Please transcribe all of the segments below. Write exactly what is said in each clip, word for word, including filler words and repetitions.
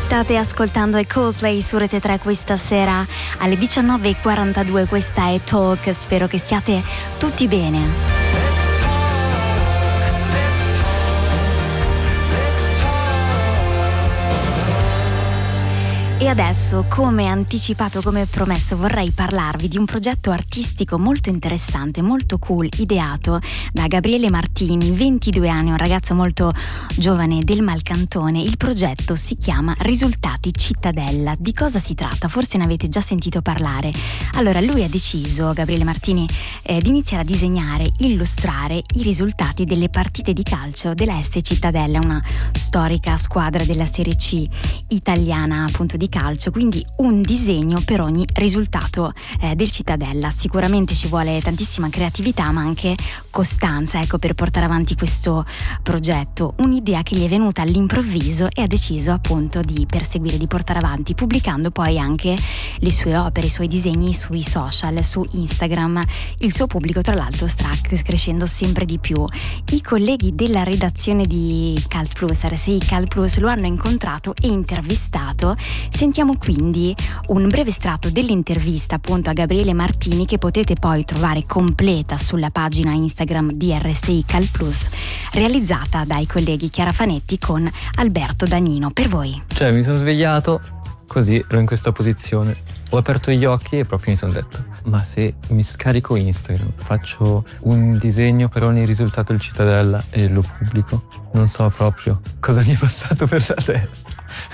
State ascoltando i Coldplay su Rete tre questa sera alle diciannove e quarantadue. Questa è Talk, spero che siate tutti bene. E adesso, come anticipato, come promesso, vorrei parlarvi di un progetto artistico molto interessante, molto cool, ideato da Gabriele Martini, ventidue anni, un ragazzo molto giovane del Malcantone. Il progetto si chiama Risultati Cittadella. Di cosa si tratta? Forse ne avete già sentito parlare. Allora, lui ha deciso, Gabriele Martini, eh, di iniziare a disegnare, illustrare i risultati delle partite di calcio della S Cittadella, una storica squadra della Serie C italiana, appunto, di calcio, quindi un disegno per ogni risultato eh, del Cittadella. Sicuramente ci vuole tantissima creatività, ma anche costanza, ecco, per portare avanti questo progetto. Un'idea che gli è venuta all'improvviso e ha deciso appunto di perseguire, di portare avanti, pubblicando poi anche le sue opere, i suoi disegni sui social, su Instagram. Il suo pubblico, tra l'altro, sta crescendo sempre di più. I colleghi della redazione di Cult Plus, R S I Cult Plus, lo hanno incontrato e intervistato. Sentiamo quindi un breve estratto dell'intervista appunto a Gabriele Martini, che potete poi trovare completa sulla pagina Instagram di R S I Cult Plus, realizzata dai colleghi Chiara Fanetti con Alberto Dagnino. Per voi. Cioè, mi sono svegliato così, ero in questa posizione, ho aperto gli occhi e proprio mi sono detto: ma se mi scarico Instagram, faccio un disegno per ogni risultato del Cittadella e lo pubblico, non so proprio cosa mi è passato per la testa.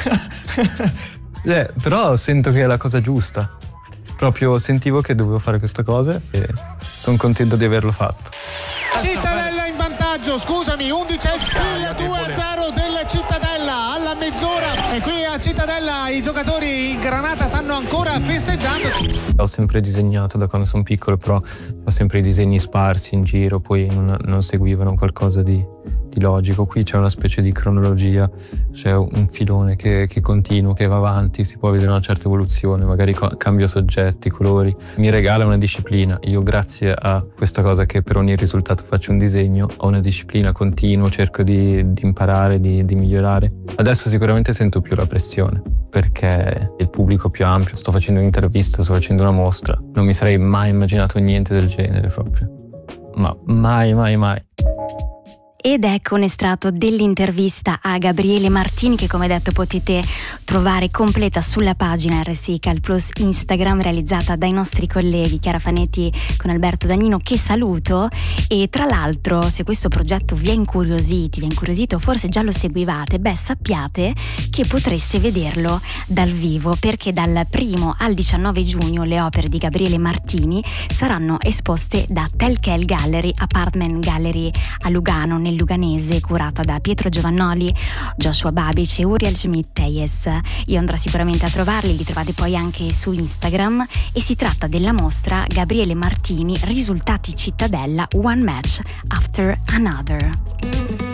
Eh, però sento che è la cosa giusta. Proprio sentivo che dovevo fare questa cosa e sono contento di averlo fatto. Cittadella in vantaggio, scusami, undici a due a zero del Cittadella alla mezz'ora, e qui a Cittadella i giocatori in granata stanno ancora festeggiando. Ho sempre disegnato da quando sono piccolo, però ho sempre i disegni sparsi in giro, poi non, non seguivano qualcosa di, di logico. Qui c'è una specie di cronologia, c'è un filone che, che continua, che va avanti, si può vedere una certa evoluzione, magari co- cambio soggetti, colori. Mi regala una disciplina. Io, grazie a questa cosa che per ogni risultato faccio un disegno, ho una disciplina, continuo, cerco di, di imparare, di, di migliorare. Adesso sicuramente sento più la pressione, perché il pubblico più ampio, sto facendo un'intervista, sto facendo una mostra, non mi sarei mai immaginato niente del genere proprio, ma mai mai mai. Ed ecco un estratto dell'intervista a Gabriele Martini, che come detto potete trovare completa sulla pagina R S I Cult Plus Instagram, realizzata dai nostri colleghi Chiara Fanetti con Alberto Dagnino, che saluto. E tra l'altro, se questo progetto vi è incuriositi, vi è incuriosito, forse già lo seguivate, beh, sappiate che potreste vederlo dal vivo, perché dal primo al diciannove giugno le opere di Gabriele Martini saranno esposte da Telkel Gallery, Apartment Gallery a Lugano, nel Luganese, curata da Pietro Giovannoli, Joshua Babic e Uriel Schmidt-Teyes. Io andrò sicuramente a trovarli, li trovate poi anche su Instagram, e si tratta della mostra Gabriele Martini Risultati Cittadella One Match After Another.